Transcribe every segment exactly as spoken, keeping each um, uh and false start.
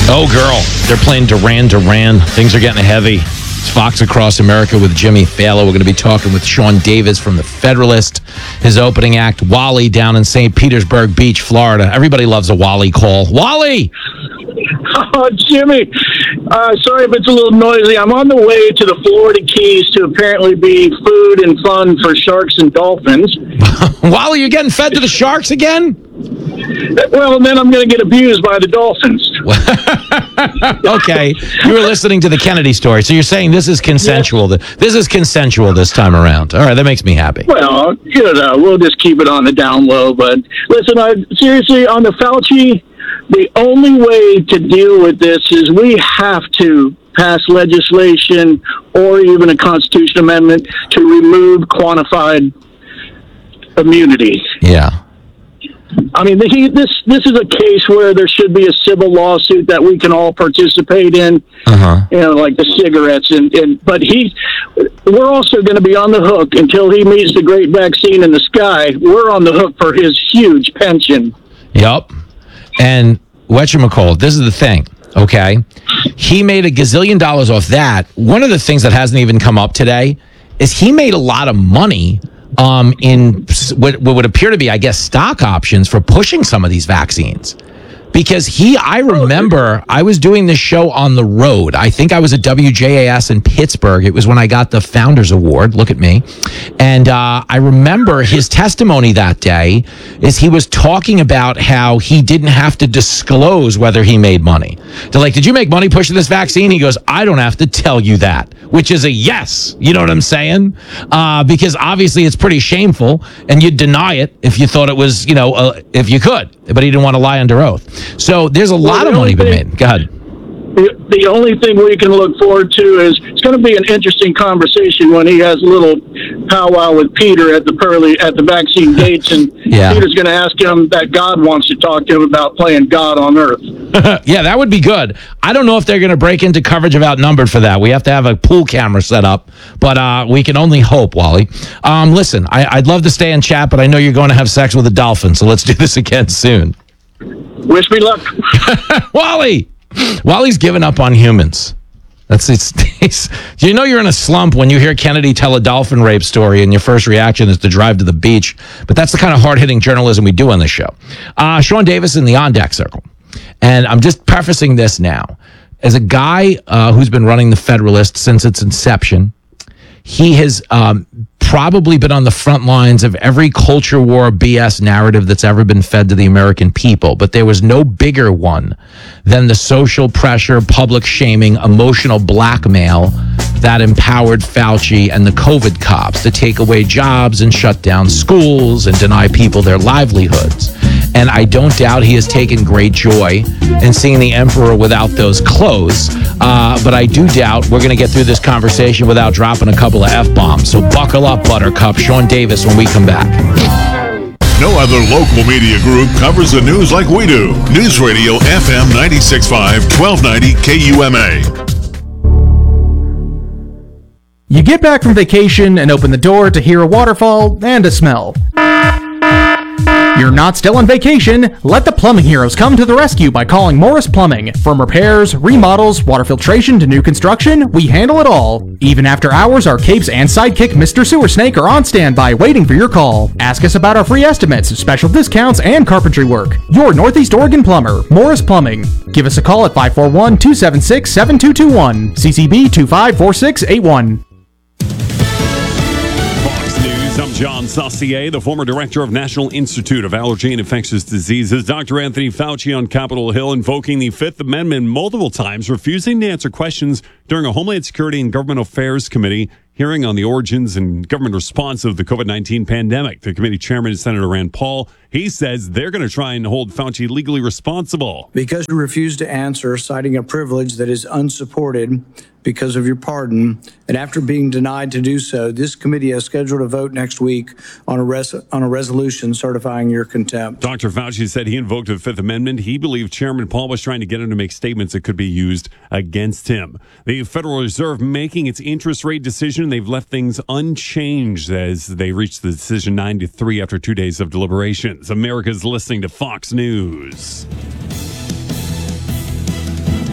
Oh, girl. They're playing Duran Duran. Things are getting heavy. It's Fox Across America with Jimmy Fallon. We're going to be talking with Sean Davis from The Federalist. His opening act, Wally, down in Saint Petersburg Beach, Florida. Everybody loves a Wally call. Wally! Oh, Jimmy, uh, sorry if it's a little noisy. I'm on the way to the Florida Keys to apparently be food and fun for sharks and dolphins. Wally, you're getting fed to the sharks again? Well, and then I'm going to get abused by the dolphins. Okay. You were listening to the Kennedy story, so you're saying this is consensual. Yes. This is consensual this time around. All right, that makes me happy. Well, you know, we'll just keep it on the down low. But listen, I, seriously, on the Fauci, the only way to deal with this is we have to pass legislation or even a constitutional amendment to remove quantified immunity. Yeah. I mean, he, this this is a case where there should be a civil lawsuit that we can all participate in, uh-huh. you know, like the cigarettes. And, and but he, we're also going to be on the hook until he meets the great vaccine in the sky. We're on the hook for his huge pension. Yep. And whatchamacallit, this is the thing, okay? He made a gazillion dollars off that. One of the things that hasn't even come up today is he made a lot of money um, in what, what would appear to be, I guess, stock options for pushing some of these vaccines. Because he, I remember, I was doing this show on the road. I think I was at W J A S in Pittsburgh. It was when I got the Founders Award. Look at me. And uh, I remember his testimony that day is he was talking about how he didn't have to disclose whether he made money. They're like, did you make money pushing this vaccine? He goes, I don't have to tell you that, which is a yes. You know what I'm saying? Uh, because obviously it's pretty shameful and you'd deny it if you thought it was, you know, uh, if you could, but he didn't want to lie under oath. So there's a lot well, of money been made. Go ahead. The, the only thing we can look forward to is it's going to be an interesting conversation when he has a little powwow with Peter at the pearly at the vaccine gates, and yeah. Peter's going to ask him that God wants to talk to him about playing God on Earth. Yeah, that would be good. I don't know if they're going to break into coverage of Outnumbered for that. We have to have a pool camera set up, but uh, we can only hope, Wally. Um, listen, I, I'd love to stay and chat, but I know you're going to have sex with a dolphin, so let's do this again soon. Wish me luck. Wally! Wally's given up on humans. That's it's, it's. You know you're in a slump when you hear Kennedy tell a dolphin rape story and your first reaction is to drive to the beach. But that's the kind of hard-hitting journalism we do on this show. Uh, Sean Davis in the On Deck Circle. And I'm just prefacing this now. As a guy uh, who's been running the Federalist since its inception, he has um, probably been on the front lines of every culture war B S narrative that's ever been fed to the American people. But there was no bigger one than the social pressure, public shaming, emotional blackmail that empowered Fauci and the COVID cops to take away jobs and shut down schools and deny people their livelihoods. And I don't doubt he has taken great joy in seeing the emperor without those clothes. Uh, but I do doubt we're going to get through this conversation without dropping a couple of F-bombs. So buckle up, Buttercup. Sean Davis when we come back. No other local media group covers the news like we do. News Radio F M ninety-six point five, twelve ninety K U M A. You get back from vacation and open the door to hear a waterfall and a smell. You're not still on vacation. Let the plumbing heroes come to the rescue by calling Morris Plumbing. From repairs, remodels, water filtration to new construction, we handle it all. Even after hours, our capes and sidekick Mister Sewer Snake are on standby waiting for your call. Ask us about our free estimates, special discounts, and carpentry work. Your Northeast Oregon plumber, Morris Plumbing. Give us a call at five four one, two seven six, seven two two one. C C B two five four six eight one. I'm John Saucier, the former director of National Institute of Allergy and Infectious Diseases. Doctor Anthony Fauci on Capitol Hill invoking the Fifth Amendment multiple times, refusing to answer questions during a Homeland Security and Government Affairs Committee hearing on the origins and government response of the COVID nineteen pandemic. The committee chairman, Senator Rand Paul, he says they're going to try and hold Fauci legally responsible. Because you refused to answer, citing a privilege that is unsupported because of your pardon, and after being denied to do so, this committee has scheduled a vote next week on a res- on a resolution certifying your contempt. Doctor Fauci said he invoked the Fifth Amendment. He believed Chairman Paul was trying to get him to make statements that could be used against him. The Federal Reserve making its interest rate decision. They've left things unchanged as they reached the decision nine to three after two days of deliberations. America's listening to Fox News.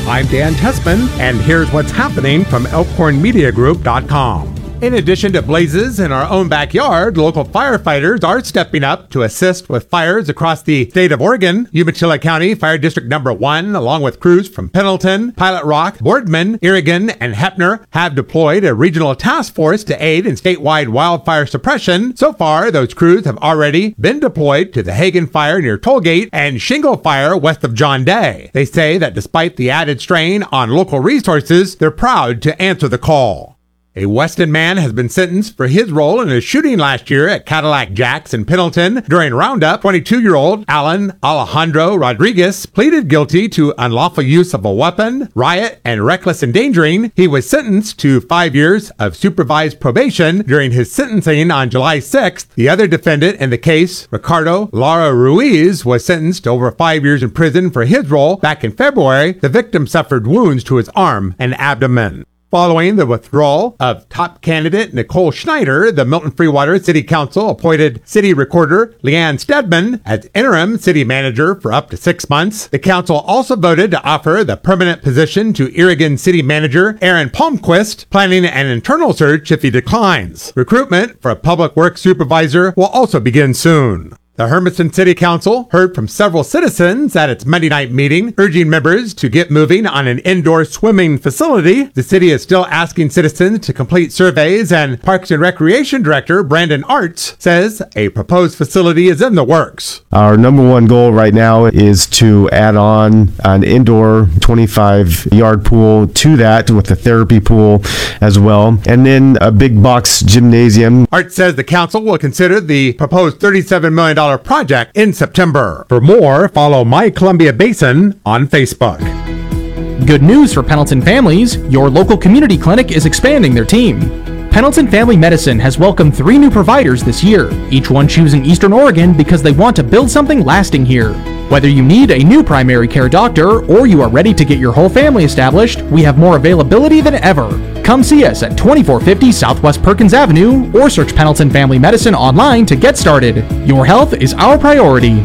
I'm Dan Tessman, and here's what's happening from elkhorn media group dot com. In addition to blazes in our own backyard, local firefighters are stepping up to assist with fires across the state of Oregon. Umatilla County Fire District Number one, along with crews from Pendleton, Pilot Rock, Boardman, Irrigan, and Heppner, have deployed a regional task force to aid in statewide wildfire suppression. So far, those crews have already been deployed to the Hagen Fire near Tollgate and Shingle Fire west of John Day. They say that despite the added strain on local resources, they're proud to answer the call. A Weston man has been sentenced for his role in a shooting last year at Cadillac Jack's in Pendleton. During roundup, twenty-two-year-old Alan Alejandro Rodriguez pleaded guilty to unlawful use of a weapon, riot, and reckless endangering. He was sentenced to five years of supervised probation during his sentencing on July sixth. The other defendant in the case, Ricardo Lara Ruiz, was sentenced to over five years in prison for his role. Back in February, the victim suffered wounds to his arm and abdomen. Following the withdrawal of top candidate Nicole Schneider, the Milton Freewater City Council appointed city recorder Leanne Stedman as interim city manager for up to six months. The council also voted to offer the permanent position to Irrigan city manager Aaron Palmquist, planning an internal search if he declines. Recruitment for a public works supervisor will also begin soon. The Hermiston City Council heard from several citizens at its Monday night meeting, urging members to get moving on an indoor swimming facility. The city is still asking citizens to complete surveys, and Parks and Recreation Director Brandon Arts says a proposed facility is in the works. Our number one goal right now is to add on an indoor twenty-five yard pool to that with a therapy pool as well, and then a big box gymnasium. Arts says the council will consider the proposed thirty-seven million dollars project in September. For more, follow My Columbia Basin on Facebook. Good news for Pendleton families. Your local community clinic is expanding their team. Pendleton Family Medicine has welcomed three new providers this year, each one choosing Eastern Oregon because they want to build something lasting here. Whether you need a new primary care doctor or you are ready to get your whole family established, we have more availability than ever. Come see us at twenty-four fifty Southwest Perkins Avenue or search Pendleton Family Medicine online to get started. Your health is our priority.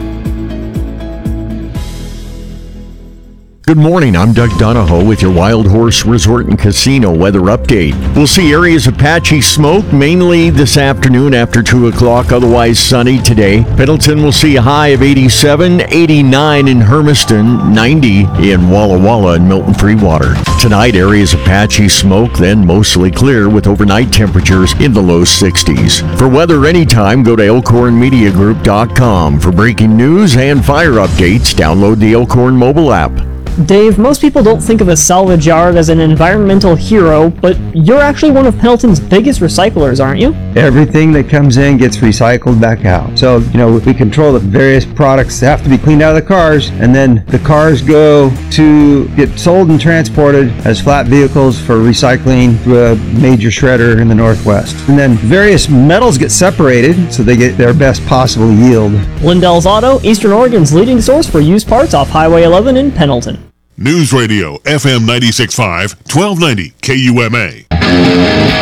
Good morning, I'm Doug Donahoe with your Wild Horse Resort and Casino weather update. We'll see areas of patchy smoke mainly this afternoon after two o'clock, otherwise sunny today. Pendleton will see a high of eighty-seven, eighty-nine in Hermiston, ninety in Walla Walla and Milton Freewater. Tonight, areas of patchy smoke, then mostly clear with overnight temperatures in the low sixties. For weather anytime, go to elkhorn media group dot com. For breaking news and fire updates, download the Elkhorn mobile app. Dave, most people don't think of a salvage yard as an environmental hero, but you're actually one of Pendleton's biggest recyclers, aren't you? Everything that comes in gets recycled back out. So, you know, we control the various products that have to be cleaned out of the cars, and then the cars go to get sold and transported as flat vehicles for recycling through a major shredder in the Northwest. And then various metals get separated so they get their best possible yield. Lindell's Auto, Eastern Oregon's leading source for used parts off Highway eleven in Pendleton. News Radio F M ninety-six point five, twelve ninety K U M A.